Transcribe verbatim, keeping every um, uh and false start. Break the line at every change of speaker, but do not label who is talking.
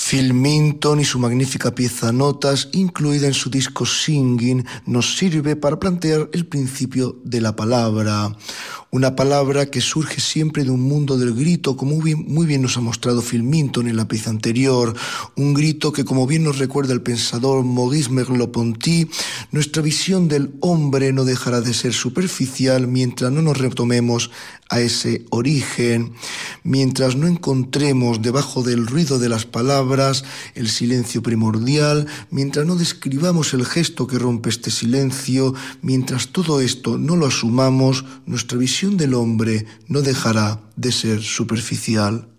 Phil Minton y su magnífica pieza Notas, incluida en su disco Singing, nos sirve para plantear el principio de la palabra. Una palabra que surge siempre de un mundo del grito, como muy bien, muy bien nos ha mostrado Phil Minton en la pieza anterior. Un grito que, como bien nos recuerda el pensador Maurice Merleau-Ponty, nuestra visión del hombre no dejará de ser superficial mientras no nos retomemos a ese origen, mientras no encontremos debajo del ruido de las palabras el silencio primordial, mientras no describamos el gesto que rompe este silencio, mientras todo esto no lo asumamos, nuestra visión del hombre no dejará de ser superficial.